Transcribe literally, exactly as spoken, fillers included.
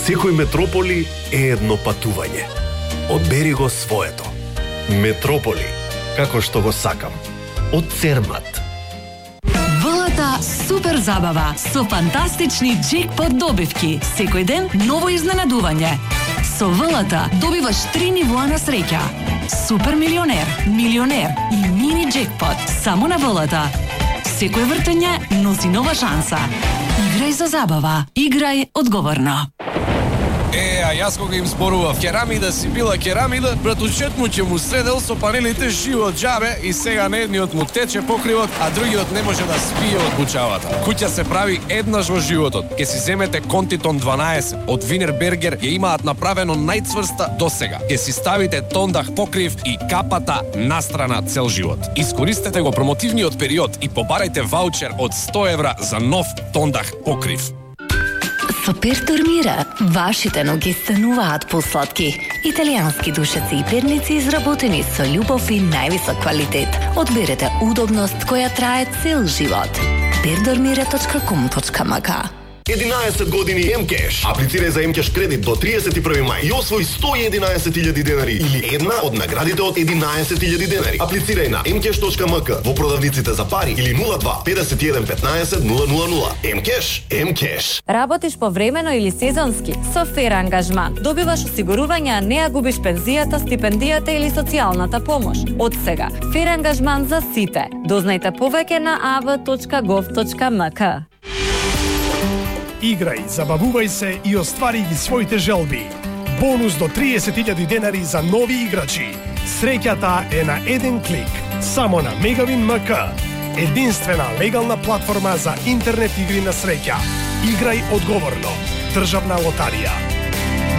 Секој Метрополи е едно патување. Одбери го своето. Метрополи, како што го сакам. Од Цермат. ВЛТ супер забава со фантастични джекпот добивки. Секој ден ново изненадување. Со ВЛТ добиваш три нивоа на среќа. Супер милионер, милионер и мини джекпот само на ВЛТ. Секој вртење носи нова шанса. Играј за забава. Играј одговорно. Е, а јас кога им зборував керамида си била керамида, братучет му ќе му средел со панелите живот джабе и сега на едниот му тече покривот, а другиот не може да спие од бучавата. Куќа се прави еднаш во животот. Ке си земете Контитон дванаесет од Винербергер, ја имаат направено најцврста досега. Ке си ставите тондах покрив и капата настрана цел живот. Искористете го промотивниот период и побарајте ваучер од сто евра за нов тондах покрив. Со Пертормира, вашите ноги стануваат посладки. Италијански душеци и перници изработени со љубов и највисок квалитет. Одберете удобност која трае цел живот. пердормира точка ком точка ма ка. единаесет години М-Кеш. Аплицирај за М-Кеш кредит до триесет и први мај и освои сто и единаесет илјади денари или една од наградите од единаесет илјади денари. Аплицирај на ем кеш точка ем ка во продавниците за пари или нула два петдесет и еден петнаесет нула нула нула. М-Кеш, М-Кеш. Работиш повремено или сезонски? Со Фер ангажман добиваш осигурување, а не ја губиш пензијата, стипендијата или социјалната помош. Од сега, Фер ангажман за сите. Дознајте повеќе на а в точка гов точка ем ка. Играј, забавувај се и оствари ги своите желби. Бонус до триесет илјади денари за нови играчи. Среќата е на еден клик. Само на Мегавин ем ка. Единствена легална платформа за интернет игри на среќа. Играј одговорно. Државна лотарија.